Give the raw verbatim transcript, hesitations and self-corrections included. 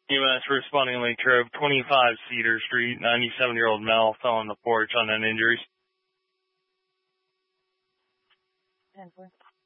E M S responding Lake Grove, twenty-five Cedar Street, ninety-seven-year-old male fell on the porch on an injuries. ten four.